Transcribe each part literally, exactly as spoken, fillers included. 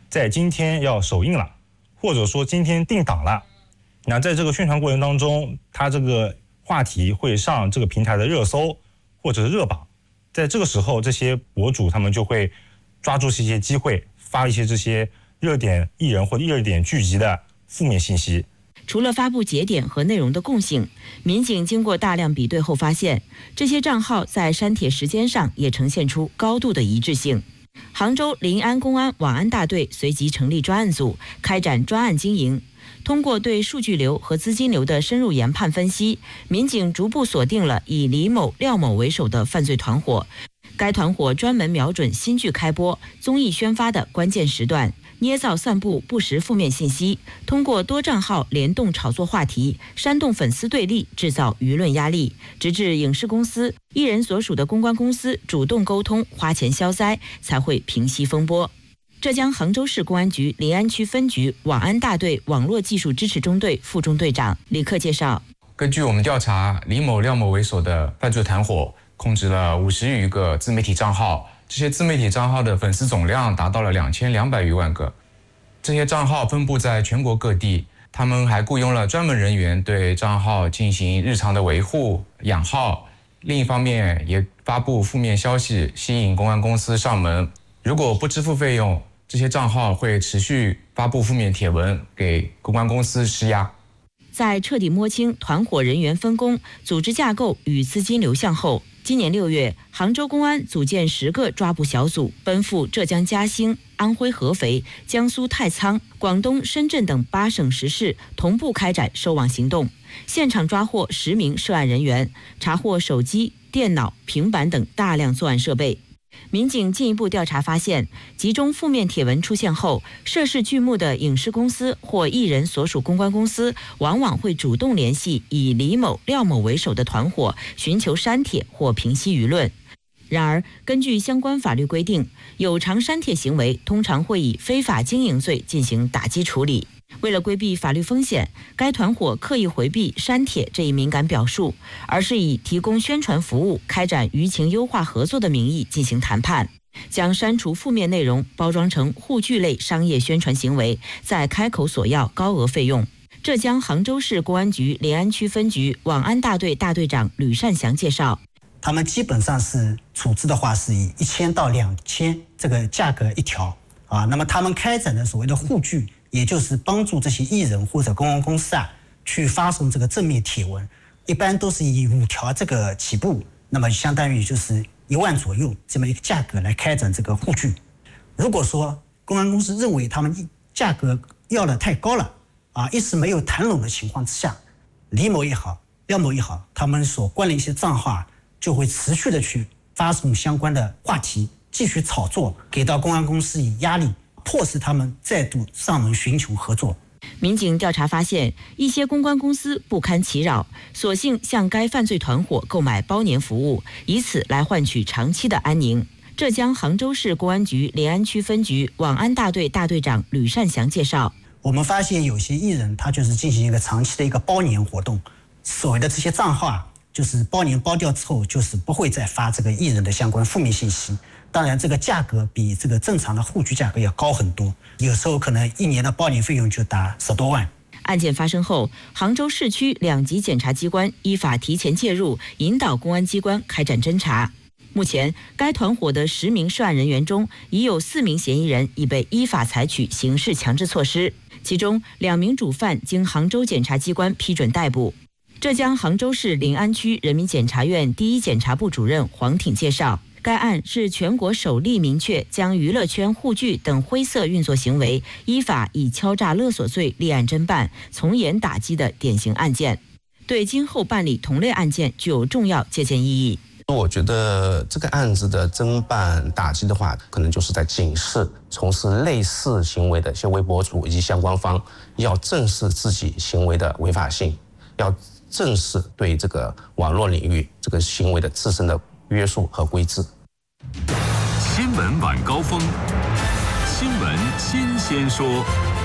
在今天要首映了，或者说今天定档了。那在这个宣传过程当中，它这个话题会上这个平台的热搜或者是热榜，在这个时候，这些博主他们就会抓住这些机会，发一些这些热点艺人或者热点聚集的负面信息。 除了发布节点和内容的共性，民警经过大量比对后发现，这些账号在删帖时间上也呈现出高度的一致性。杭州临安公安网安大队随即成立专案组，开展专案经营。通过对数据流和资金流的深入研判分析，民警逐步锁定了以李某、廖某为首的犯罪团伙。该团伙专门瞄准新剧开播、综艺宣发的关键时段，捏造散布不实负面信息，通过多账号联动炒作话题，煽动粉丝对立，制造舆论压力，直至影视公司、艺人所属的公关公司主动沟通、花钱消灾，才会平息风波。浙江杭州市公安局临安区分局网安大队网络技术支持中队副中队长李克介绍， 根据我们调查，李某、廖某为首的犯罪团伙控制了五十余个自媒体账号，这些自媒体账号的粉丝总量达到了两千两百余万个。这些账号分布在全国各地，他们还雇佣了专门人员对账号进行日常的维护、养号。另一方面，也发布负面消息，吸引公安公司上门。如果不支付费用，这些账号会持续发布负面帖文，给公关公司施压。 在彻底摸清团伙人员分工、组织架构与资金流向后，今年六月，杭州公安组建十个抓捕小组，奔赴浙江嘉兴、安徽合肥、江苏太仓、广东深圳等八省十市，同步开展收网行动，现场抓获十名涉案人员，查获手机、电脑、平板等大量作案设备。民警进一步调查发现，集中负面帖文出现后，涉事剧目的影视公司或艺人所属公关公司往往会主动联系以李某、廖某为首的团伙，寻求删帖或平息舆论。然而，根据相关法律规定，有偿删帖行为通常会以非法经营罪进行打击处理。为了规避法律风险，该团伙刻意回避删帖这一敏感表述，而是以提供宣传服务、开展舆情优化合作的名义进行谈判，将删除负面内容包装成互剧类商业宣传行为，再开口索要高额费用。浙江杭州市公安局临安区分局网安大队大队长吕善祥介绍， 他们基本上是处置的话是以一千到两千这个价格一条啊，那么他们开展的所谓的互剧，也就是帮助这些艺人或者公关公司啊去发送这个正面帖文，一般都是以五条这个起步，那么相当于就是一万左右这么一个价格来开展这个互剧。如果说公安公司认为他们价格要的太高了啊，一时没有谈拢的情况之下，李某也好、廖某也好，他们所关的一些账号啊，就会持续的去发送相关的话题，继续炒作，给到公安公司以压力，迫使他们再度上门寻求合作。 民警调查发现，一些公关公司不堪其扰，索性向该犯罪团伙购买包年服务，以此来换取长期的安宁。浙江杭州市公安局临安区分局网安大队大队长吕善祥介绍， 我们发现有些艺人他就是进行一个长期的一个包年活动，所谓的这些账号啊，就是包年包掉之后，就是不会再发这个艺人的相关负面信息。当然，这个价格比这个正常的互剧价格要高很多，有时候可能一年的包年费用就达十多万。 案件发生后，杭州市区两级检察机关依法提前介入，引导公安机关开展侦查。目前，该团伙的十名涉案人员中，已有四名嫌疑人已被依法采取刑事强制措施，其中两名主犯经杭州检察机关批准逮捕。浙江杭州市临安区人民检察院第一检察部主任黄挺介绍，该案是全国首例明确将娱乐圈互剧等灰色运作行为依法以敲诈勒索罪立案侦办，从严打击的典型案件，对今后办理同类案件具有重要借鉴意义。 我觉得这个案子的侦办打击的话，可能就是在警示从事类似行为的一些微博主以及相关方，要正视自己行为的违法性，要正视对这个网络领域这个行为的自身的约束和规制。 新闻晚高峰，新闻新鲜说。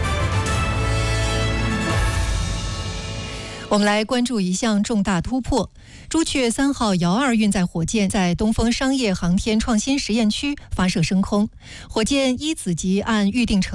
我们来关注一项重大突破：朱雀三号遥二运载火箭在东风商业航天创新实验区发射升空，火箭一子级按预定程